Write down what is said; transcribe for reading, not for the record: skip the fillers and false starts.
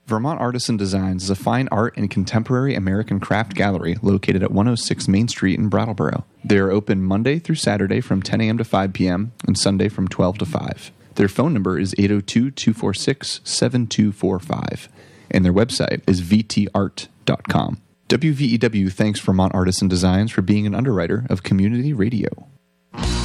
Vermont Artisan Designs is a fine art and contemporary American craft gallery located at 106 Main Street in Brattleboro. They are open Monday through Saturday from 10 a.m. to 5 p.m. and Sunday from 12 to 5. Their phone number is 802-246-7245, and their website is vtart.com. WVEW thanks Vermont Artisan Designs for being an underwriter of Community Radio.